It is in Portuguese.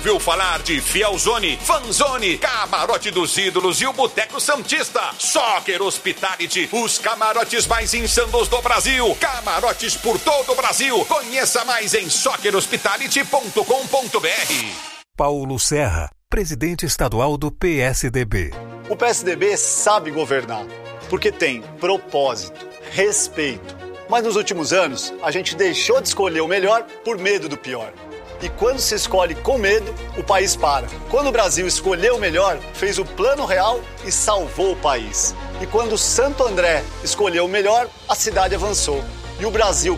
ouviu falar de Fielzone, Fanzone, Camarote dos Ídolos e o Boteco Santista? Soccer Hospitality, os camarotes mais insanos do Brasil. Camarotes por todo o Brasil. Conheça mais em soccerhospitality.com.br. Paulo Serra, presidente estadual do PSDB. O PSDB sabe governar, porque tem propósito, respeito. Mas nos últimos anos, a gente deixou de escolher o melhor por medo do pior. E quando se escolhe com medo, o país para. Quando o Brasil escolheu o melhor, fez o Plano Real e salvou o país. E quando Santo André escolheu o melhor, a cidade avançou. E o Brasil